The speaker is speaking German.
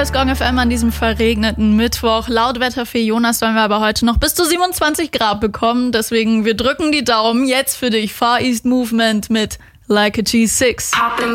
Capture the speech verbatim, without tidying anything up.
ist Gong F M an diesem verregneten Mittwoch. Laut Wetterfee Jonas sollen wir aber heute noch bis zu siebenundzwanzig Grad bekommen. Deswegen, wir drücken die Daumen jetzt für dich. Far East Movement mit Like a G six.